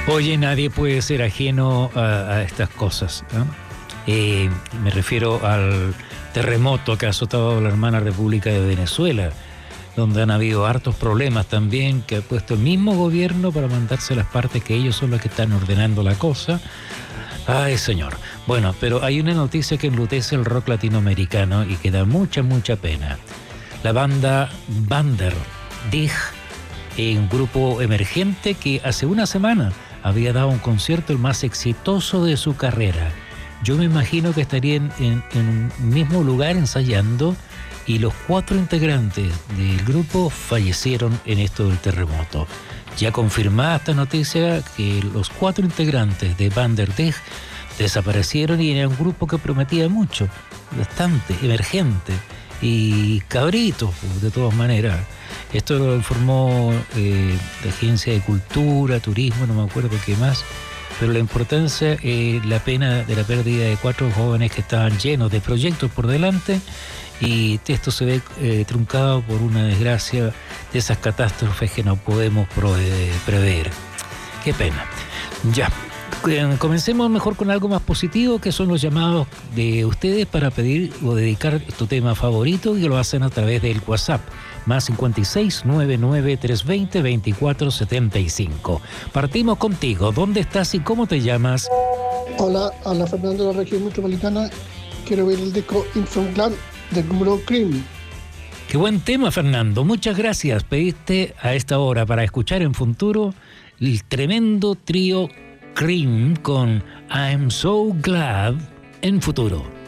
Oye, nadie puede ser ajeno a estas cosas, ¿no? Me refiero al terremoto que ha azotado a la hermana República de Venezuela, donde han habido hartos problemas también, que ha puesto el mismo gobierno para mandarse las partes que ellos son los que están ordenando la cosa. Ay, señor. Bueno, pero hay una noticia que enlutece el rock latinoamericano y que da mucha, mucha pena. La banda Vander Dig, un grupo emergente que hace una semana había dado un concierto el más exitoso de su carrera. Yo me imagino que estarían en un mismo lugar ensayando y los 4 integrantes del grupo fallecieron en esto del terremoto. Ya confirmada esta noticia que los 4 integrantes de Vander Dig desaparecieron y era un grupo que prometía mucho, bastante emergente y cabrito, de todas maneras. Esto lo informó la Agencia de Cultura, Turismo, no me acuerdo qué más, pero la importancia, la pena de la pérdida de 4 jóvenes que estaban llenos de proyectos por delante, y esto se ve truncado por una desgracia de esas catástrofes que no podemos prever. Qué pena. Ya. Comencemos mejor con algo más positivo, que son los llamados de ustedes para pedir o dedicar tu tema favorito, y lo hacen a través del WhatsApp, más 56 99 320 24 75. Partimos contigo. ¿Dónde estás y cómo te llamas? Hola, habla Fernando de la región metropolitana. Quiero ver el disco Infant Clan del grupo Cream. Qué buen tema, Fernando. Muchas gracias. Pediste a esta hora para escuchar en futuro el tremendo trío Cream con I'm So Glad en Futuro.